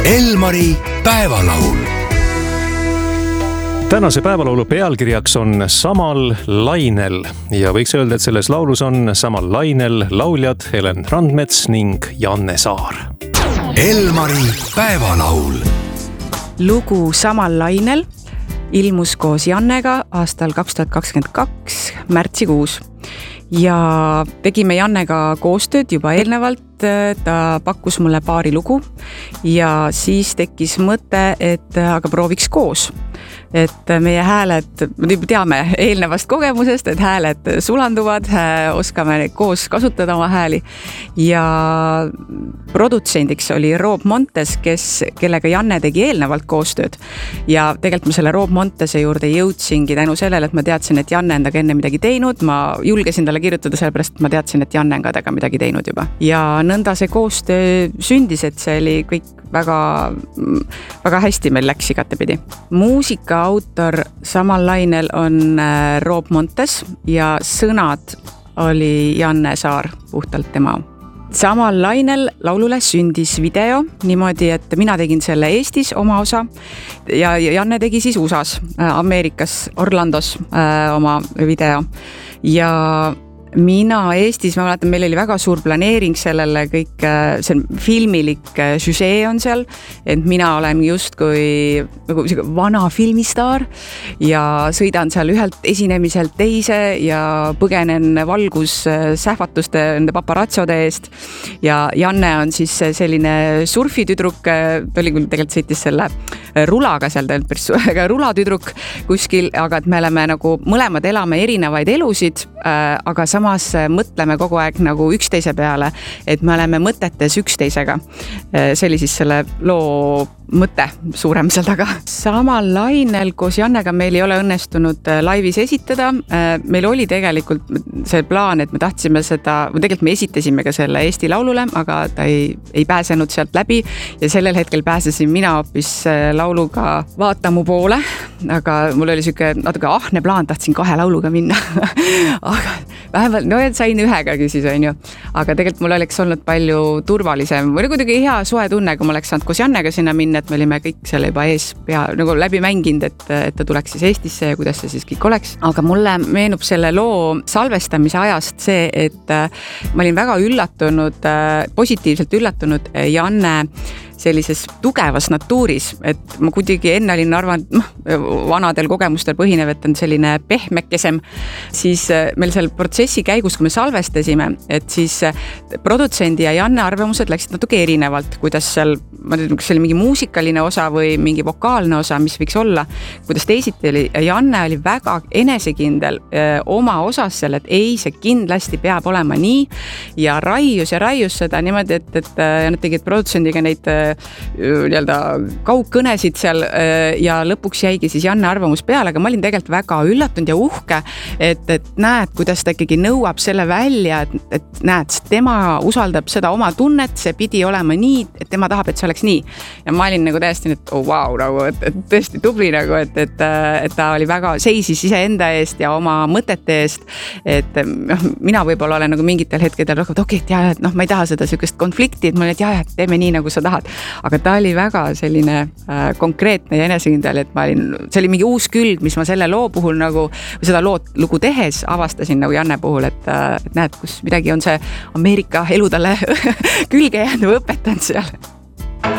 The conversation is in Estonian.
Elmari päevalaul. Tänase päevalaulu pealkirjaks on Samal lainel ja võiks öelda, et selles laulus on samal lainel lauljad Helen Randmets ning Janne Saar. Elmari päevalaul. Lugu Samal lainel ilmus koos Jannega aastal 2022 märtsikuus ja tegime Jannega koostööd juba eelnevalt. Ta pakkus mulle paari lugu ja siis tekkis mõte, et aga prooviks koos. Et meie hääled, me teame eelnevast kogemusest, et hääled sulanduvad, oskame neid koos kasutada oma hääli. Ja produtsendiks oli Rob Montes, kellega Janne tegi eelnevalt koostööd. Ja tegelikult ma selle Rob Montese juurde jõudsingi tänu sellele, et ma teadsin, et Janne endaga enne midagi teinud. Ma julgesin talle kirjutada sellepärast, et ma teadsin, et Janne endaga midagi teinud juba. Ja nõnda see koostöö sündis, et see oli kõik väga hästi meil läks igatepidi. Muusika autor Samal lainel on Rob Montes ja sõnad oli Janne Saar, puhtalt tema. Samal lainel laulule sündis video niimoodi, et mina tegin selle Eestis oma osa ja Janne tegi siis USAs, Ameerikas, Orlandos oma video. Ja mina Eestis, ma mäletan, meil oli väga suur planeering sellele, kõik see filmilik süžee on seal, et mina olen justkui nagu vana filmistaar ja sõidan seal ühelt esinemiselt teise ja põgenen valgussähvatuste nende paparatsode eest. Ja Janne on siis selline surfitüdruk, ta oli küll tegelikult sõitis selle rulaga seal, rulatüdruk kuskil, aga et me oleme nagu mõlemad elame erinevaid elusid, aga samas mõtleme kogu aeg nagu üksteise peale, et me oleme mõtetes üksteisega. See oli siis selle loo mõte suurem seal taga. Samal lainel koos Jannega meil ei ole õnnestunud laivis esitada. Meil oli tegelikult see plaan, et me tahtsime seda, tegelikult me esitasime ka selle Eesti laulule, aga ta ei pääsenud sealt läbi ja sellel hetkel pääsesin mina hoopis lauluga Vaata mu poole, aga mul oli siuke natuke ahne plaan, tahtsin 2 lauluga minna. Aga vähemalt, no et sain ühegagi siis on ju, aga tegelikult mul oleks olnud palju turvalisem. Mul oli kuidagi hea soe tunne, kui ma oleks saanud koos Jannega sinna minna, et me olime kõik selle juba ees nagu läbi mänginud, et ta tuleks siis Eestisse ja kuidas see siis kõik oleks. Aga mulle meenub selle loo salvestamise ajast see, et ma olin väga üllatunud, positiivselt üllatunud Janne sellises tugevas natuuris, et ma kuidagi enne olin arvanud, vanadel kogemustel põhinev, et on selline pehmekesem, siis meil seal protsessi käigus, kui me salvestasime, et siis produtsendi ja Janne arvamused läksid natuke erinevalt, kuidas seal, ma tean, kas see oli mingi muusikaline osa või mingi vokaalne osa, mis võiks olla, kuidas teisiti oli. Janne oli väga enesekindel oma osas seal, et ei, see kindlasti peab olema nii ja raius seda niimoodi, et nad tegid produtsendiga neid kaugkõnesid seal ja lõpuks jäigi siis Janne arvamus peale, aga ma olin tegelikult väga üllatunud ja uhke, et näed, kuidas ta ikkagi nõuab selle välja, et näed, tema usaldab seda oma tunnet, see pidi olema nii, et tema tahab, et see oleks nii. Ja ma olin nagu täiesti, et et tõesti tubli nagu, et ta oli väga seisis iseenda eest ja oma mõtete eest, et mina võib-olla olen nagu mingitel hetkedel rohkem, et okei, et ma ei taha seda sellist konflikti, et ma olen, et teeme nii, nagu sa tahad. Aga ta oli väga selline konkreetne ja enesekindel, et see oli mingi uus külg, mis ma selle loo puhul nagu, seda lugu tehes avastasin nagu Janne puhul, et näed, kus midagi on see Ameerika elu talle külge jäänud või õpetanud seal.